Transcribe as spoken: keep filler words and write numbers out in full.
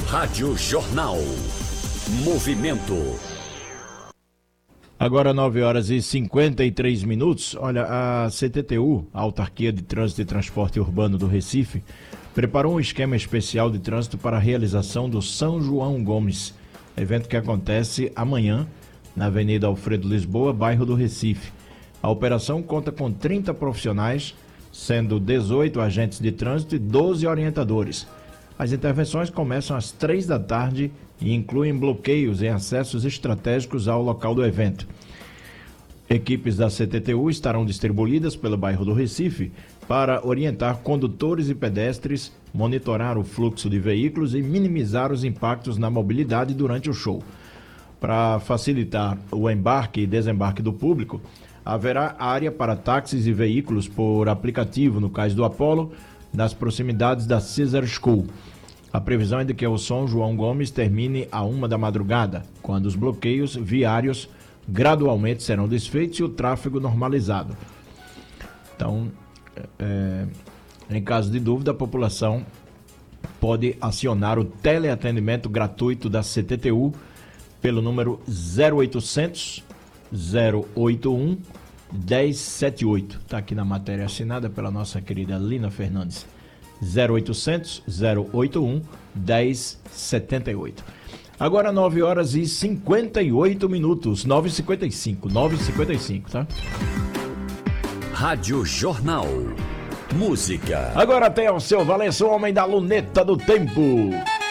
Rádio Jornal. Movimento. Agora nove horas e cinquenta e três minutos. Olha, a C T T U, a Autarquia de Trânsito e Transporte Urbano do Recife, preparou um esquema especial de trânsito para a realização do São João Gomes, evento que acontece amanhã na Avenida Alfredo Lisboa, bairro do Recife. A operação conta com trinta profissionais, sendo dezoito agentes de trânsito e doze orientadores. As intervenções começam às três da tarde e incluem bloqueios em acessos estratégicos ao local do evento. Equipes da C T T U estarão distribuídas pelo bairro do Recife para orientar condutores e pedestres, monitorar o fluxo de veículos e minimizar os impactos na mobilidade durante o show. Para facilitar o embarque e desembarque do público, haverá área para táxis e veículos por aplicativo no Cais do Apolo, nas proximidades da Cesar School. A previsão é de que o São João Gomes termine à uma da madrugada, quando os bloqueios viários gradualmente serão desfeitos e o tráfego normalizado. Então, é, em caso de dúvida, a população pode acionar o teleatendimento gratuito da C T T U pelo número zero oitocentos, zero oito um, um zero sete oito. Está aqui na matéria assinada pela nossa querida Lina Fernandes. zero oitocentos, zero oito um, um zero sete oito. Agora nove horas e cinquenta e oito minutos. nove e cinquenta e cinco. nove e cinquenta e cinco, tá? Rádio Jornal. Música. Agora tem o seu Valença, o homem da luneta do tempo.